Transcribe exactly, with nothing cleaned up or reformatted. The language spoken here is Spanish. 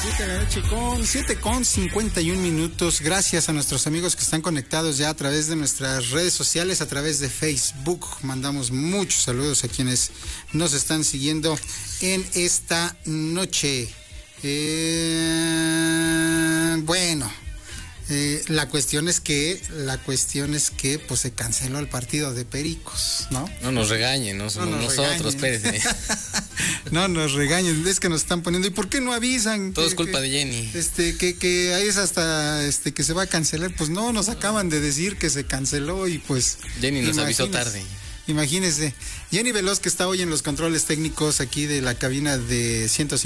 siete de la noche con siete con cincuenta y un minutos. Gracias a nuestros amigos que están conectados ya a través de nuestras redes sociales, a través de Facebook. Mandamos muchos saludos a quienes nos están siguiendo en esta noche. Eh, bueno, eh, la cuestión es que, la cuestión es que, pues se canceló el partido de Pericos, ¿no? No nos regañen, no somos no nos nosotros, espérense. No nos regañen, es que nos están poniendo. ¿Y por qué no avisan? Todo que, es culpa que, de Jenny. Este, que, que ahí es hasta este que se va a cancelar. Pues no, nos acaban de decir que se canceló y pues. Jenny nos avisó tarde. Imagínese. Jenny Veloz, que está hoy en los controles técnicos aquí de la cabina de ciento cinco.